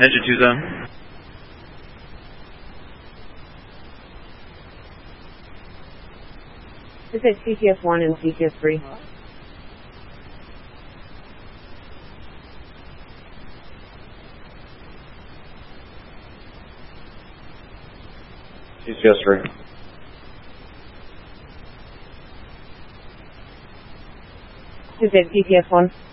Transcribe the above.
Engine 2 zone. Is it CTS 1 and CTS 3? CTS 3. Is it CTS 1?